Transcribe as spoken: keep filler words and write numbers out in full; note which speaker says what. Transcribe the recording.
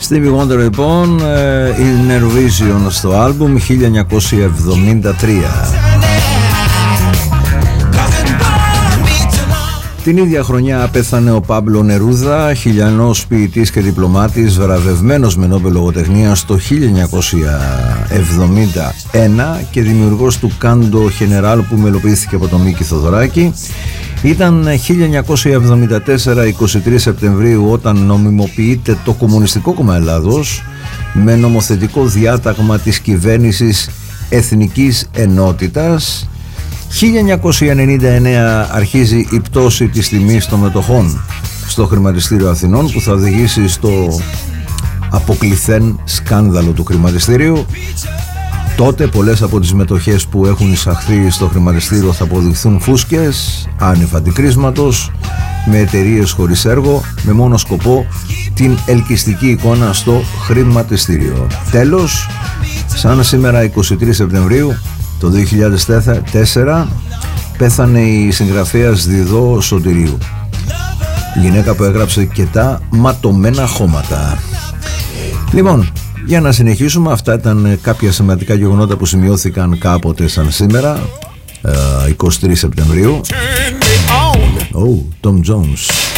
Speaker 1: Stevie Wonder λοιπόν, in Eurovision στο άλμπουμ χίλια εννιακόσια εβδομήντα τρία. Την ίδια χρονιά πέθανε ο Πάμπλο Νερούδα, χιλιανός ποιητής και διπλωμάτης, βραβευμένος με Νόμπελ λογοτεχνίας το χίλια εννιακόσια εβδομήντα ένα και δημιουργός του Κάντο Χενεράλ που μελοποιήθηκε από τον Μίκη Θοδωράκη. Ήταν χίλια εννιακόσια εβδομήντα τέσσερα, είκοσι τρεις Σεπτεμβρίου, όταν νομιμοποιείται το Κομμουνιστικό Κόμμα Ελλάδος με νομοθετικό διάταγμα της κυβέρνησης Εθνικής Ενότητας. χίλια εννιακόσια ενενήντα εννέα αρχίζει η πτώση της τιμής των μετοχών στο χρηματιστήριο Αθηνών, που θα οδηγήσει στο αποκλιθέν σκάνδαλο του χρηματιστήριου. Τότε πολλές από τις μετοχές που έχουν εισαχθεί στο χρηματιστήριο θα αποδειχθούν φούσκες, άνευ αντικρίσματος, με εταιρείες χωρίς έργο, με μόνο σκοπό την ελκυστική εικόνα στο χρηματιστήριο. Τέλος, σαν σήμερα είκοσι τρεις Σεπτεμβρίου το δύο χιλιάδες τέσσερα, πέθανε η συγγραφέας Διδό Σωτηρίου, γυναίκα που έγραψε και τα ματωμένα χώματα. Λοιπόν, για να συνεχίσουμε, αυτά ήταν κάποια σημαντικά γεγονότα που σημειώθηκαν κάποτε σαν σήμερα, είκοσι τρεις Σεπτεμβρίου. Oh, Tom Jones.